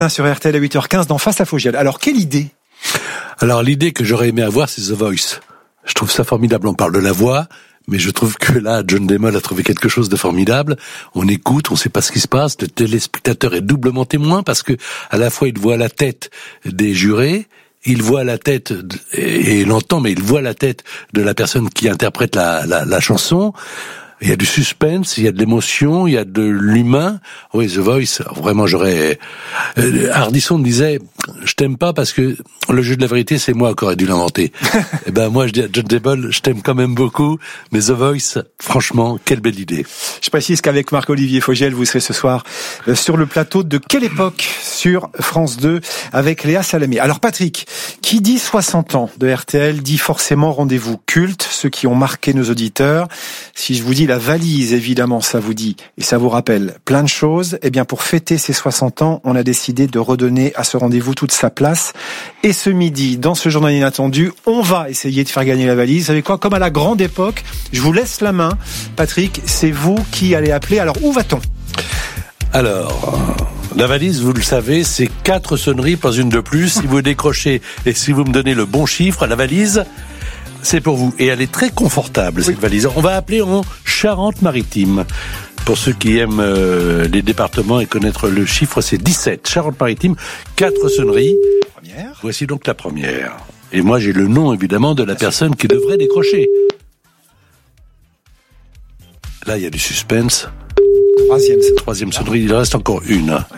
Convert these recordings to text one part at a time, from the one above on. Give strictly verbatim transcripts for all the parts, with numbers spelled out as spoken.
Sur R T L à huit heures quinze dans Face à Fogiel. Alors, quelle idée? Alors, l'idée que j'aurais aimé avoir, c'est The Voice. Je trouve ça formidable. On parle de la voix, mais je trouve que là, John Demol a trouvé quelque chose de formidable. On écoute, on sait pas ce qui se passe. Le téléspectateur est doublement témoin parce que, à la fois, il voit la tête des jurés, il voit la tête, et il l'entend, mais il voit la tête de la personne qui interprète la, la, la chanson. Il y a du suspense, il y a de l'émotion, il y a de l'humain. Oui, The Voice, vraiment, j'aurais... Hardisson me disait, je t'aime pas parce que le jeu de la vérité, c'est moi qui aurais dû l'inventer. Et ben moi, je dis à John Demol, je t'aime quand même beaucoup, mais The Voice, franchement, quelle belle idée. Je précise qu'avec Marc-Olivier Fogiel, vous serez ce soir sur le plateau de Quelle époque sur France deux avec Léa Salamé. Alors Patrick, qui dit soixante ans de R T L dit forcément rendez-vous culte, ceux qui ont marqué nos auditeurs. Si je vous dis la valise, évidemment, ça vous dit et ça vous rappelle plein de choses. Eh bien, pour fêter ces soixante ans, on a décidé de redonner à ce rendez-vous toute sa place. Et ce midi, dans ce journal inattendu, on va essayer de faire gagner la valise. Vous savez quoi? Comme à la grande époque, je vous laisse la main. Patrick, c'est vous qui allez appeler. Alors, où va-t-on? Alors, la valise, vous le savez, c'est quatre sonneries, pas une de plus. Si vous décrochez et si vous me donnez le bon chiffre, la valise... c'est pour vous. Et elle est très confortable, cette oui. valise. On va appeler en Charente-Maritime. Pour ceux qui aiment euh, les départements et connaître le chiffre, c'est dix-sept. Charente-Maritime, quatre sonneries. Première. Voici donc la première. Et moi, j'ai le nom, évidemment, de la personne qui devrait décrocher. Là, il y a du suspense. Troisième, Troisième sonnerie, il reste encore une. Ouais.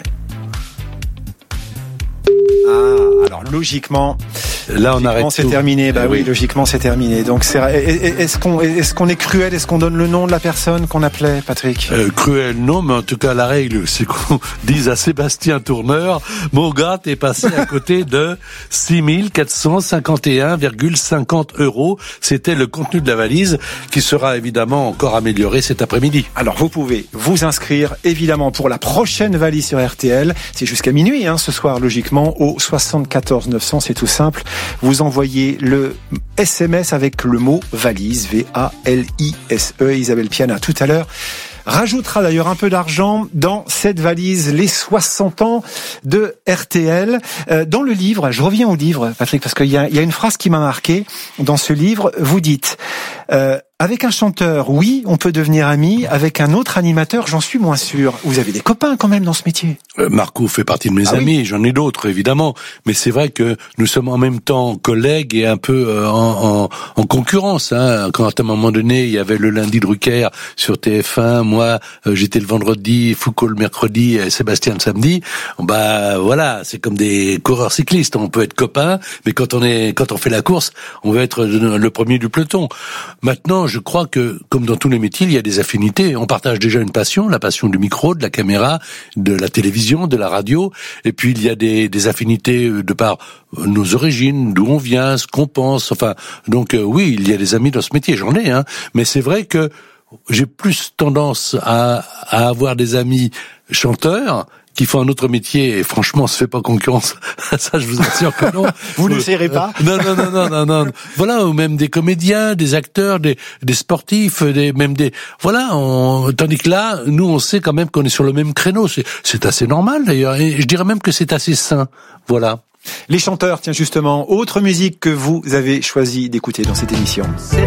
Ah, alors logiquement... Là, on arrête. C'est terminé. Bah oui, oui, logiquement, c'est terminé. Donc, c'est, est-ce qu'on, est-ce qu'on est cruel? Est-ce qu'on donne le nom de la personne qu'on appelait, Patrick? Euh, cruel, non, mais en tout cas, la règle, c'est qu'on dise à Sébastien Tourneur, mon gars, t'es passé à côté de six mille quatre cent cinquante et un virgule cinquante euros. C'était le contenu de la valise qui sera évidemment encore amélioré cet après-midi. Alors, vous pouvez vous inscrire, évidemment, pour la prochaine valise sur R T L. C'est jusqu'à minuit, hein, ce soir, logiquement, au soixante-quatorze neuf cents. C'est tout simple. Vous envoyez le S M S avec le mot valise, V A L I S E. Isabelle Piana, tout à l'heure, rajoutera d'ailleurs un peu d'argent dans cette valise, les soixante ans de R T L. Euh, dans le livre, je reviens au livre, Patrick, parce qu'il y a, il y a une phrase qui m'a marqué. Dans ce livre, vous dites... Euh, Avec un chanteur, oui, on peut devenir ami. Avec un autre animateur, j'en suis moins sûr. Vous avez des copains quand même dans ce métier. Euh, Marco fait partie de mes ah amis, oui. J'en ai d'autres évidemment. Mais c'est vrai que nous sommes en même temps collègues et un peu euh, en, en, en concurrence. Hein. Quand à un moment donné, il y avait le lundi Drucker sur T F un, moi euh, j'étais le vendredi, Foucault le mercredi, et Sébastien le samedi. Bah voilà, c'est comme des coureurs cyclistes. On peut être copains, mais quand on est, quand on fait la course, on veut être le premier du peloton. Maintenant, je crois que, comme dans tous les métiers, il y a des affinités. On partage déjà une passion, la passion du micro, de la caméra, de la télévision, de la radio. Et puis, il y a des, des affinités de par nos origines, d'où on vient, ce qu'on pense. Enfin, donc, euh, oui, il y a des amis dans ce métier. J'en ai, hein. Mais c'est vrai que j'ai plus tendance à, à avoir des amis chanteurs qui font un autre métier, et franchement, on se fait pas concurrence. Ça, je vous assure que non. Vous n'essayerez pas? Non, non, non, non, non, non. Voilà, ou même des comédiens, des acteurs, des, des sportifs, des, même des, voilà, on, tandis que là, nous, on sait quand même qu'on est sur le même créneau. C'est, c'est assez normal, d'ailleurs. Et je dirais même que c'est assez sain. Voilà. Les chanteurs, tiens, justement, autre musique que vous avez choisi d'écouter dans cette émission.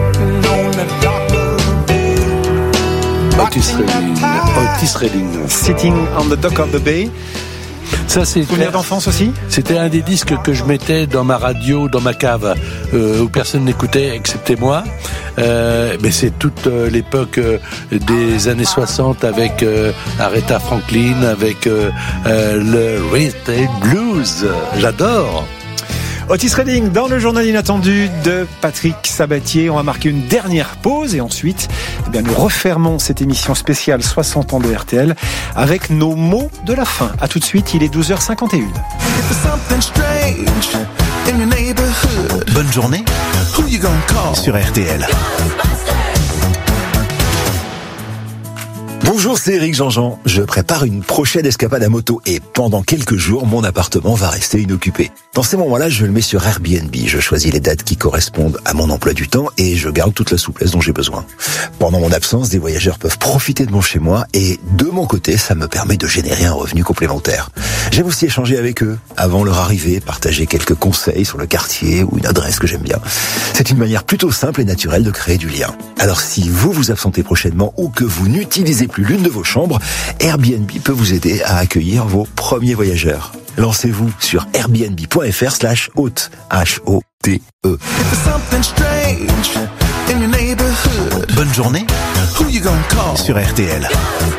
Otis Redding. Otis Redding. Sitting on the Dock of the Bay. Ça, c'est souvenir d'enfance aussi. C'était un des disques que je mettais dans ma radio, dans ma cave, euh, où personne n'écoutait excepté moi. Euh, mais c'est toute euh, l'époque euh, des années soixante avec euh, Aretha Franklin, avec euh, euh, le Rhythm Blues. J'adore. Otis Redding dans le journal inattendu de Patrick Sabatier. On va marquer une dernière pause et ensuite, eh bien, nous refermons cette émission spéciale soixante ans de R T L avec nos mots de la fin. À tout de suite, il est douze heures cinquante et une. Bonne journée sur R T L. Bonjour, c'est Eric Jean-Jean. Je prépare une prochaine escapade à moto et pendant quelques jours, mon appartement va rester inoccupé. Dans ces moments-là, je le mets sur Airbnb. Je choisis les dates qui correspondent à mon emploi du temps et je garde toute la souplesse dont j'ai besoin. Pendant mon absence, des voyageurs peuvent profiter de mon chez-moi et de mon côté, ça me permet de générer un revenu complémentaire. J'aime aussi échanger avec eux avant leur arrivée, partager quelques conseils sur le quartier ou une adresse que j'aime bien. C'est une manière plutôt simple et naturelle de créer du lien. Alors si vous vous absentez prochainement ou que vous n'utilisez plus l'une de vos chambres, Airbnb peut vous aider à accueillir vos premiers voyageurs. Lancez-vous sur airbnb.fr slash hôte, H O T E. Bonne journée sur R T L.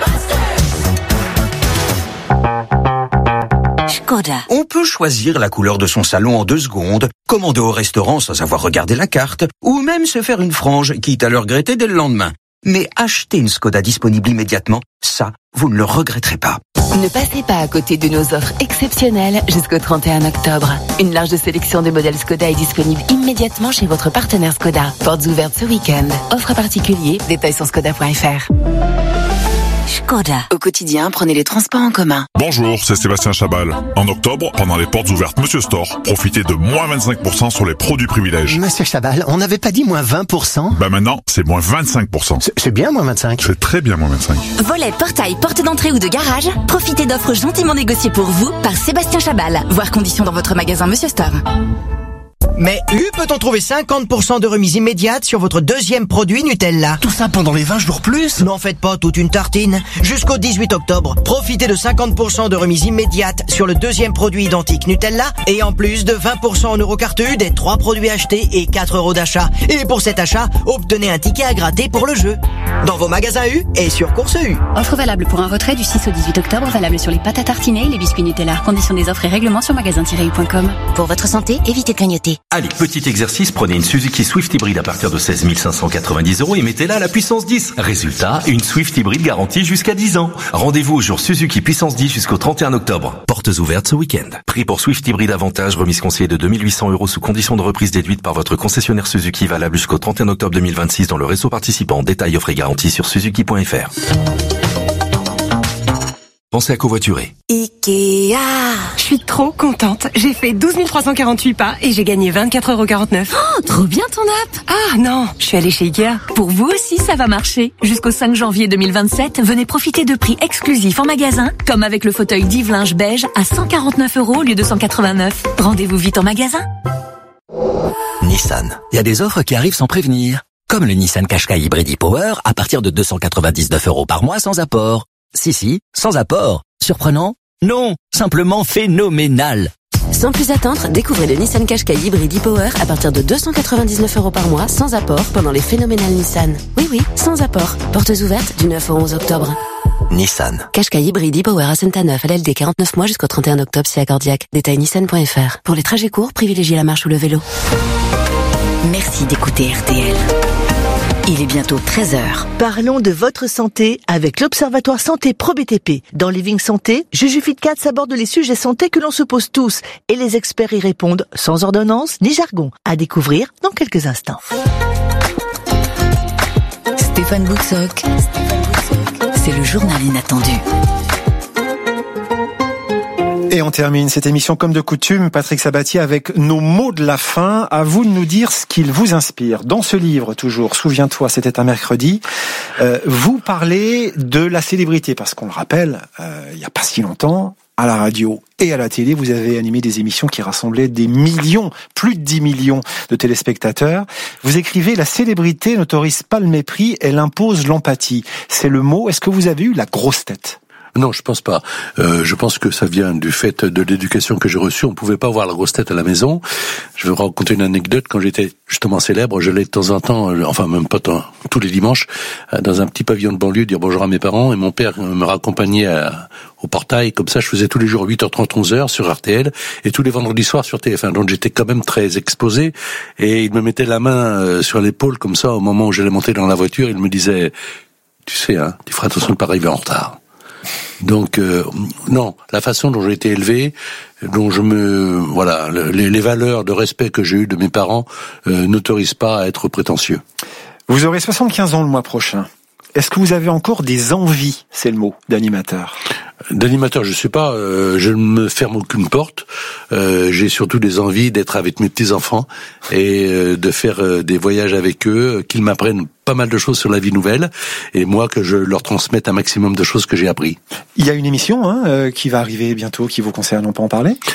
Skoda. On peut choisir la couleur de son salon en deux secondes, commander au restaurant sans avoir regardé la carte, ou même se faire une frange, quitte à le regretter dès le lendemain. Mais acheter une Skoda disponible immédiatement, ça, vous ne le regretterez pas. Ne passez pas à côté de nos offres exceptionnelles jusqu'au trente et un octobre. Une large sélection de modèles Skoda est disponible immédiatement chez votre partenaire Skoda. Portes ouvertes ce week-end. Offre particulier, détails sur skoda point f r. Skoda. Au quotidien, prenez les transports en commun. Bonjour, c'est Sébastien Chabal. En octobre, pendant les portes ouvertes Monsieur Store, profitez de moins vingt-cinq pour cent sur les produits privilèges. Monsieur Chabal, on n'avait pas dit moins vingt pour cent? Bah maintenant, c'est moins vingt-cinq pour cent. C'est, c'est bien moins vingt-cinq. C'est très bien moins vingt-cinq. Volet, portail, porte d'entrée ou de garage, profitez d'offres gentiment négociées pour vous par Sébastien Chabal. Voir conditions dans votre magasin Monsieur Store. Mais U peut-on trouver cinquante pour cent de remise immédiate sur votre deuxième produit Nutella? Tout ça pendant les vingt jours plus? N'en faites pas toute une tartine. Jusqu'au dix-huit octobre, profitez de cinquante pour cent de remise immédiate sur le deuxième produit identique Nutella et en plus de vingt pour cent en Eurocarte U des trois produits achetés et quatre euros d'achat. Et pour cet achat, obtenez un ticket à gratter pour le jeu. Dans vos magasins U et sur Course U. Offre valable pour un retrait du six au dix-huit octobre, valable sur les pâtes à tartiner et les biscuits Nutella. Conditions des offres et règlements sur magasin tiret u point com. Pour votre santé, évitez de clignoter. Allez, petit exercice, prenez une Suzuki Swift hybride à partir de seize mille cinq cent quatre-vingt-dix euros et mettez-la à la puissance dix. Résultat, une Swift hybride garantie jusqu'à dix ans. Rendez-vous au jour Suzuki puissance dix jusqu'au trente et un octobre. Portes ouvertes ce week-end. Prix pour Swift hybride avantage, remise conseillée de deux mille huit cents euros sous condition de reprise déduite par votre concessionnaire Suzuki, valable jusqu'au trente et un octobre deux mille vingt-six dans le réseau participant. Détail offre et garantie sur suzuki point f r. Pensez à covoiturer. Ikea. Je suis trop contente. J'ai fait douze mille trois cent quarante-huit pas et j'ai gagné vingt-quatre euros quarante-neuf. Oh, trop bien ton app. Ah non, je suis allée chez Ikea. Pour vous aussi, ça va marcher. Jusqu'au cinq janvier deux mille vingt-sept, venez profiter de prix exclusifs en magasin, comme avec le fauteuil Div linge beige à cent quarante-neuf euros au lieu de cent quatre-vingt-neuf. Rendez-vous vite en magasin. Nissan. Il y a des offres qui arrivent sans prévenir. Comme le Nissan Qashqai Hybrid e-Power à partir de deux cent quatre-vingt-dix-neuf euros par mois sans apport. Si, si, sans apport. Surprenant? Non, simplement phénoménal. Sans plus attendre, découvrez le Nissan Qashqai Hybrid e-Power à partir de deux cent quatre-vingt-dix-neuf euros par mois sans apport pendant les phénoménales Nissan. Oui, oui, sans apport. Portes ouvertes du neuf au onze octobre. Nissan. Qashqai Hybrid e-Power à Saint-Neuf, L L D quarante-neuf mois jusqu'au trente et un octobre si accordiaque. Détail nissan point f r. Pour les trajets courts, privilégiez la marche ou le vélo. Merci d'écouter R T L. Il est bientôt treize heures. Parlons de votre santé avec l'Observatoire Santé Pro B T P. Dans Living Santé, Juju Fitcat aborde les sujets santé que l'on se pose tous et les experts y répondent sans ordonnance ni jargon. À découvrir dans quelques instants. Stéphane Boutsock, c'est le journal inattendu. Et on termine cette émission comme de coutume, Patrick Sabatier, avec nos mots de la fin. À vous de nous dire ce qu'il vous inspire. Dans ce livre, toujours, Souviens-toi, c'était un mercredi, euh, vous parlez de la célébrité, parce qu'on le rappelle, euh, il n'y a pas si longtemps, à la radio et à la télé, vous avez animé des émissions qui rassemblaient des millions, plus de dix millions de téléspectateurs. Vous écrivez « La célébrité n'autorise pas le mépris, elle impose l'empathie ». C'est le mot. Est-ce que vous avez eu la grosse tête ? Non, je pense pas. Euh, je pense que ça vient du fait de l'éducation que j'ai reçue. On pouvait pas voir la grosse tête à la maison. Je vais vous raconter une anecdote. Quand j'étais justement célèbre, je l'ai de temps en temps, enfin même pas tant, tous les dimanches, dans un petit pavillon de banlieue, dire bonjour à mes parents. Et mon père me raccompagnait à, au portail. Comme ça, je faisais tous les jours huit heures trente, onze heures sur R T L et tous les vendredis soirs sur T F un. Donc j'étais quand même très exposé. Et il me mettait la main sur l'épaule comme ça au moment où j'allais monter dans la voiture. Il me disait, tu sais, hein, tu feras attention de ne pas arriver en retard. Donc euh, non, la façon dont j'ai été élevé, dont je me voilà, les, les valeurs de respect que j'ai eues de mes parents euh, n'autorisent pas à être prétentieux. Vous aurez soixante-quinze ans le mois prochain. Est-ce que vous avez encore des envies, c'est le mot, d'animateur? D'animateur, je sais pas, euh, je ne me ferme aucune porte. Euh, j'ai surtout des envies d'être avec mes petits-enfants et euh, de faire euh, des voyages avec eux, qu'ils m'apprennent pas mal de choses sur la vie nouvelle et moi que je leur transmette un maximum de choses que j'ai appris. Il y a une émission hein, euh, qui va arriver bientôt qui vous concerne, on peut en parler?